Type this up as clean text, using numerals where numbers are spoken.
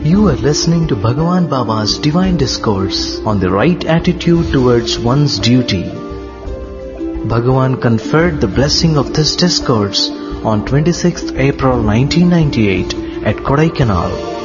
You are listening to Bhagavan Baba's Divine Discourse on the right attitude towards one's duty. Bhagavan conferred the blessing of this discourse on 26th April 1998 at Kodaikanal.